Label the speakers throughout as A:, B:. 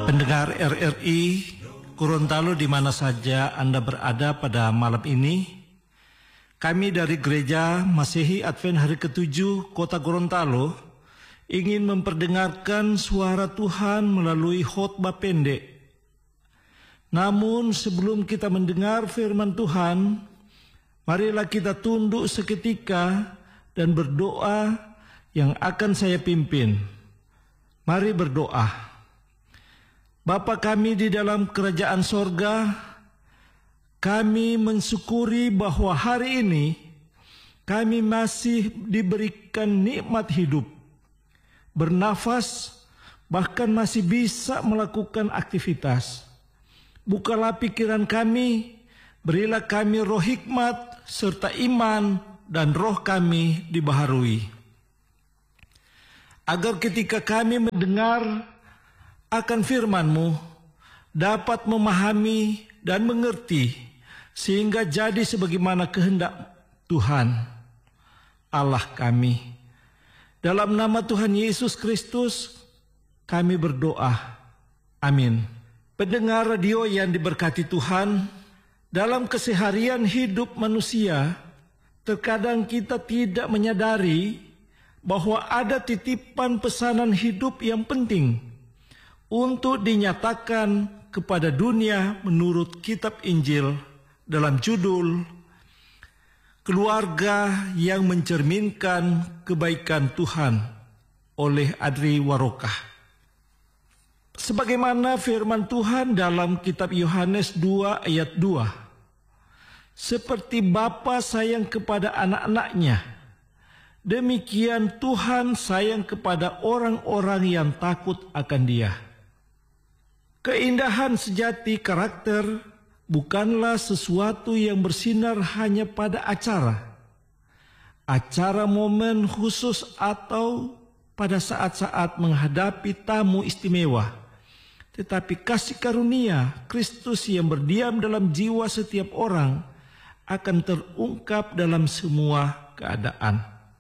A: Pendengar RRI Gorontalo di mana saja Anda berada pada malam ini, kami dari Gereja Masehi Advent Hari ke-7 Kota Gorontalo ingin memperdengarkan suara Tuhan melalui khotbah pendek. Namun sebelum kita mendengar firman Tuhan, marilah kita tunduk seketika dan berdoa yang akan saya pimpin. Mari berdoa. Bapa kami di dalam kerajaan sorga, kami mensyukuri bahwa hari ini kami masih diberikan nikmat hidup, bernafas, bahkan masih bisa melakukan aktivitas. Bukalah pikiran kami, berilah kami roh hikmat serta iman dan roh kami dibaharui. Agar ketika kami mendengar akan firman-Mu dapat memahami dan mengerti sehingga jadi sebagaimana kehendak Tuhan Allah kami. Dalam nama Tuhan Yesus Kristus kami berdoa. Amin. Pendengar radio yang diberkati Tuhan, dalam keseharian hidup manusia terkadang kita tidak menyadari bahwa ada titipan pesanan hidup yang penting untuk dinyatakan kepada dunia menurut kitab Injil dalam judul Keluarga yang Mencerminkan Kebaikan Tuhan oleh Adri Warokah. Sebagaimana firman Tuhan dalam kitab Yohanes 2 ayat 2. Seperti Bapa sayang kepada anak-anaknya, demikian Tuhan sayang kepada orang-orang yang takut akan Dia. Keindahan sejati karakter bukanlah sesuatu yang bersinar hanya pada acara momen khusus atau pada saat-saat menghadapi tamu istimewa, tetapi kasih karunia Kristus yang berdiam dalam jiwa setiap orang akan terungkap dalam semua keadaan.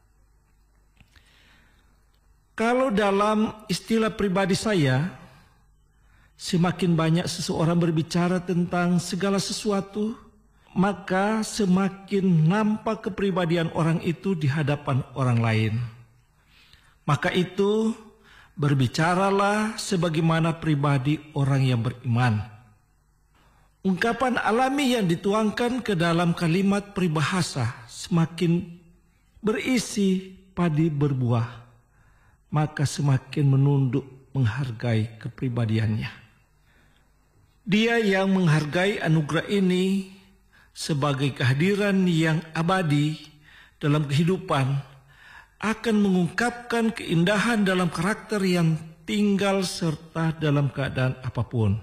A: Kalau dalam istilah pribadi saya, semakin banyak seseorang berbicara tentang segala sesuatu, maka semakin nampak kepribadian orang itu di hadapan orang lain. Maka itu, berbicaralah sebagaimana pribadi orang yang beriman. Ungkapan alami yang dituangkan ke dalam kalimat peribahasa semakin berisi padi berbuah, maka semakin menunduk menghargai kepribadiannya. Dia yang menghargai anugerah ini sebagai kehadiran yang abadi dalam kehidupan akan mengungkapkan keindahan dalam karakter yang tinggal serta dalam keadaan apapun.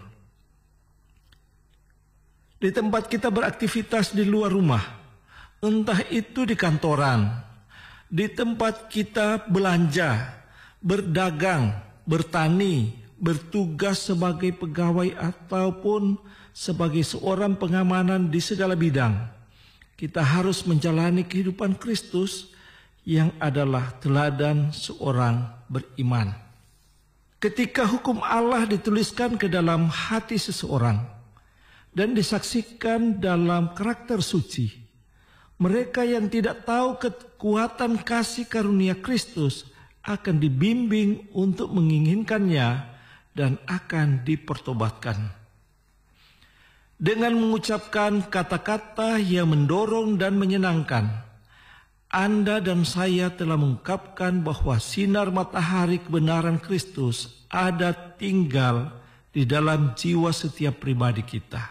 A: Di tempat kita beraktivitas di luar rumah, entah itu di kantoran, di tempat kita belanja, berdagang, bertani, bertugas sebagai pegawai ataupun sebagai seorang pengamanan di segala bidang, kita harus menjalani kehidupan Kristus yang adalah teladan seorang beriman. Ketika hukum Allah dituliskan ke dalam hati seseorang dan disaksikan dalam karakter suci, mereka yang tidak tahu kekuatan kasih karunia Kristus akan dibimbing untuk menginginkannya dan akan dipertobatkan. Dengan mengucapkan kata-kata yang mendorong dan menyenangkan, Anda dan saya telah mengungkapkan bahwa sinar matahari kebenaran Kristus ada tinggal di dalam jiwa setiap pribadi kita.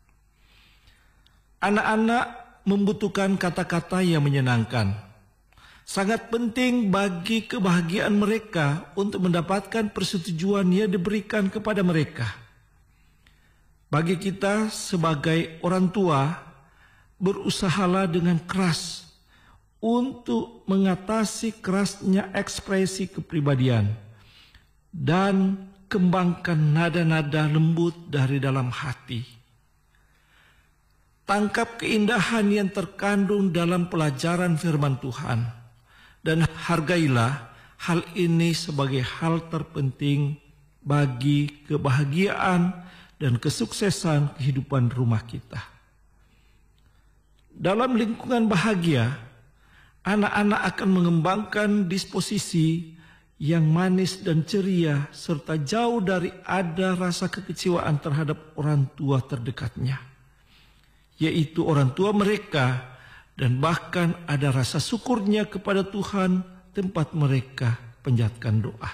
A: Anak-anak membutuhkan kata-kata yang menyenangkan. Sangat penting bagi kebahagiaan mereka untuk mendapatkan persetujuan yang diberikan kepada mereka. Bagi kita sebagai orang tua, berusahalah dengan keras untuk mengatasi kerasnya ekspresi kepribadian dan kembangkan nada-nada lembut dari dalam hati. Tangkap keindahan yang terkandung dalam pelajaran firman Tuhan. Dan hargailah hal ini sebagai hal terpenting bagi kebahagiaan dan kesuksesan kehidupan rumah kita. Dalam lingkungan bahagia, anak-anak akan mengembangkan disposisi yang manis dan ceria serta jauh dari ada rasa kekecewaan terhadap orang tua terdekatnya, yaitu orang tua mereka, dan bahkan ada rasa syukurnya kepada Tuhan tempat mereka panjatkan doa.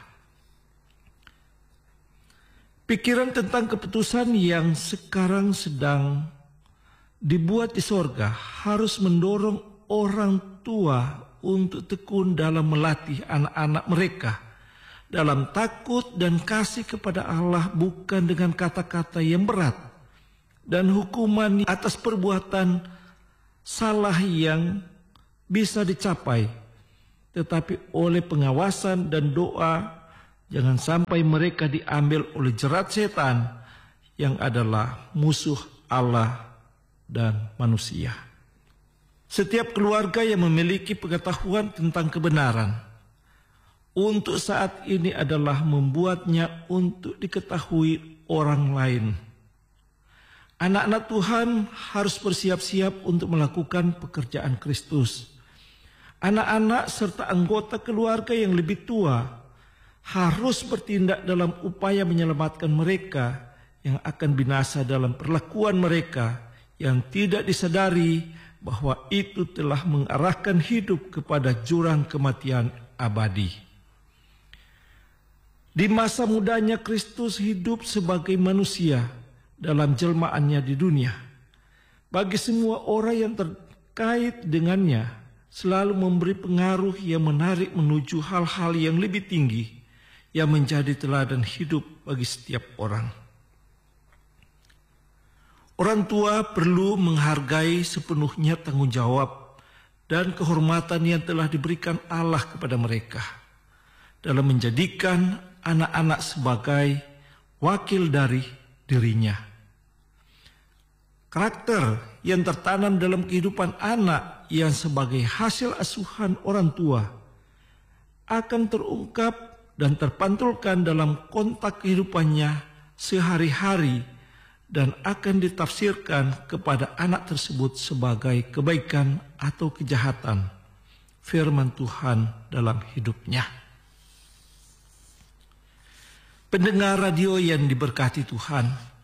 A: Pikiran tentang keputusan yang sekarang sedang dibuat di sorga harus mendorong orang tua untuk tekun dalam melatih anak-anak mereka dalam takut dan kasih kepada Allah, bukan dengan kata-kata yang berat dan hukuman atas perbuatan salah yang bisa dicapai, tetapi oleh pengawasan dan doa. Jangan sampai mereka diambil oleh jerat setan yang adalah musuh Allah dan manusia. Setiap keluarga yang memiliki pengetahuan tentang kebenaran untuk saat ini adalah membuatnya untuk diketahui orang lain. Anak-anak Tuhan harus bersiap-siap untuk melakukan pekerjaan Kristus. Anak-anak serta anggota keluarga yang lebih tua harus bertindak dalam upaya menyelamatkan mereka yang akan binasa dalam perlakuan mereka yang tidak disadari bahwa itu telah mengarahkan hidup kepada jurang kematian abadi. Di masa mudanya Kristus hidup sebagai manusia dalam jelmaannya di dunia. Bagi semua orang yang terkait dengannya selalu memberi pengaruh yang menarik menuju hal-hal yang lebih tinggi yang menjadi teladan hidup bagi setiap orang. Orang tua perlu menghargai sepenuhnya tanggung jawab dan kehormatan yang telah diberikan Allah kepada mereka dalam menjadikan anak-anak sebagai wakil dari dirinya. Karakter yang tertanam dalam kehidupan anak yang sebagai hasil asuhan orang tua akan terungkap dan terpantulkan dalam kontak kehidupannya sehari-hari dan akan ditafsirkan kepada anak tersebut sebagai kebaikan atau kejahatan firman Tuhan dalam hidupnya. Pendengar radio yang diberkati Tuhan,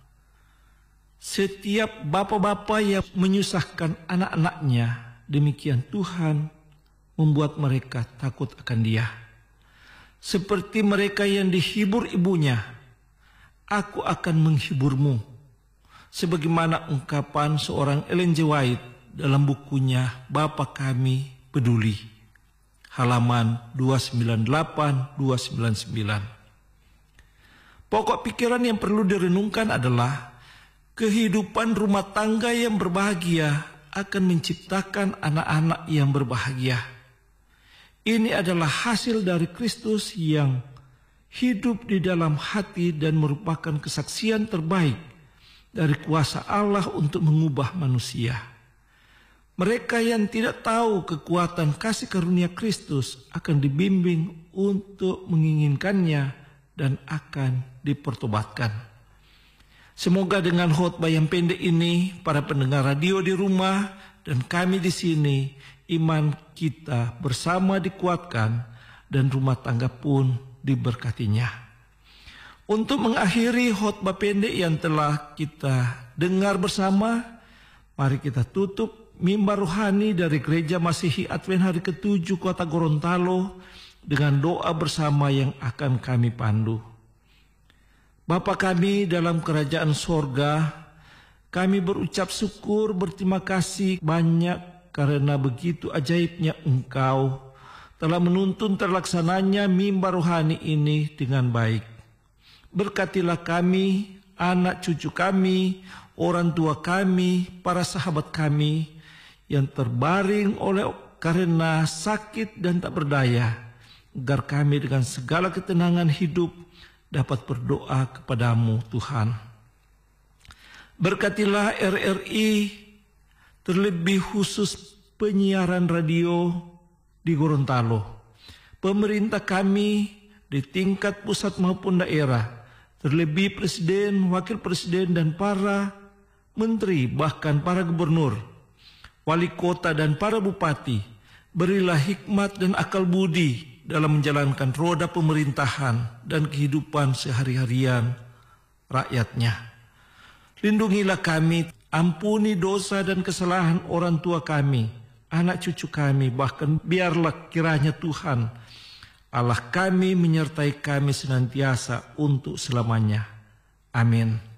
A: setiap bapak-bapak yang menyusahkan anak-anaknya, demikian Tuhan membuat mereka takut akan Dia. Seperti mereka yang dihibur ibunya, aku akan menghiburmu. Sebagaimana ungkapan seorang Ellen G. White dalam bukunya Bapa Kami Peduli, halaman 298-299. Pokok pikiran yang perlu direnungkan adalah kehidupan rumah tangga yang berbahagia akan menciptakan anak-anak yang berbahagia. Ini adalah hasil dari Kristus yang hidup di dalam hati dan merupakan kesaksian terbaik dari kuasa Allah untuk mengubah manusia. Mereka yang tidak tahu kekuatan kasih karunia Kristus akan dibimbing untuk menginginkannya dan akan dipertobatkan. Semoga dengan khotbah yang pendek ini, para pendengar radio di rumah dan kami di sini, iman kita bersama dikuatkan dan rumah tangga pun diberkatinya. Untuk mengakhiri khotbah pendek yang telah kita dengar bersama, mari kita tutup mimbar rohani dari Gereja Masihi Advent hari ke-7 Kota Gorontalo dengan doa bersama yang akan kami pandu. Bapa kami dalam kerajaan sorga, kami berucap syukur berterima kasih banyak karena begitu ajaibnya Engkau telah menuntun terlaksananya mimbar rohani ini dengan baik. Berkatilah kami, anak cucu kami, orang tua kami, para sahabat kami yang terbaring oleh karena sakit dan tak berdaya, agar kami dengan segala ketenangan hidup dapat berdoa kepadamu Tuhan. Berkatilah RRI, terlebih khusus penyiaran radio di Gorontalo, pemerintah kami di tingkat pusat maupun daerah, terlebih presiden, wakil presiden, dan para menteri, bahkan para gubernur, wali kota, dan para bupati. Berilah hikmat dan akal budi dalam menjalankan roda pemerintahan dan kehidupan sehari-harian rakyatnya. Lindungilah kami, ampuni dosa dan kesalahan orang tua kami, anak cucu kami, bahkan biarlah kiranya Tuhan Allah kami menyertai kami senantiasa untuk selamanya. Amin.